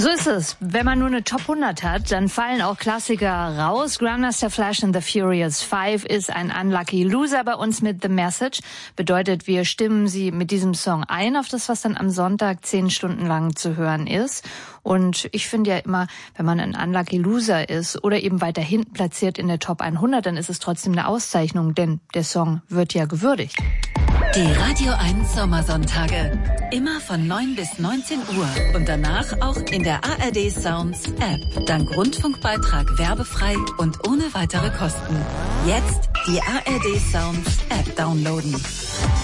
So ist es. Wenn man nur eine Top 100 hat, dann fallen auch Klassiker raus. Grandmaster Flash and the Furious 5 ist ein Unlucky Loser bei uns mit The Message. Bedeutet, wir stimmen Sie mit diesem Song ein auf das, was dann am Sonntag 10 Stunden lang zu hören ist. Und ich finde ja immer, wenn man ein Unlucky Loser ist oder eben weiter hinten platziert in der Top 100, dann ist es trotzdem eine Auszeichnung, denn der Song wird ja gewürdigt. Die Radio 1 Sommersonntage. Immer von 9 bis 19 Uhr und danach auch in der ARD Sounds App. Dank Rundfunkbeitrag werbefrei und ohne weitere Kosten. Jetzt die ARD Sounds App downloaden.